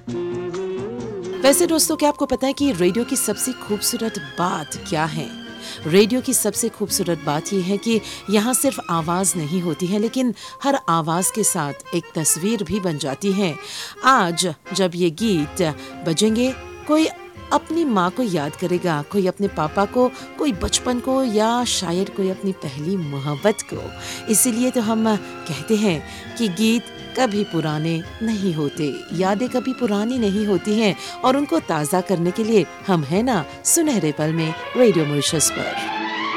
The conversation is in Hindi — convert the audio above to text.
वैसे दोस्तों, क्या आपको पता है कि रेडियो की सबसे खूबसूरत बात क्या है? रेडियो की सबसे खूबसूरत बात यह है कि यहाँ सिर्फ आवाज़ नहीं होती है, लेकिन हर आवाज़ के साथ एक तस्वीर भी बन जाती है। आज जब ये गीत बजेंगे, कोई अपनी माँ को याद करेगा, कोई अपने पापा को, कोई बचपन को, या शायद कोई अपनी पहली मोहब्बत को। इसीलिए तो हम कहते हैं कि गीत कभी पुराने नहीं होते, यादें कभी पुरानी नहीं होती हैं, और उनको ताज़ा करने के लिए हम हैं ना सुनहरे पल में रेडियो मॉरिशस पर।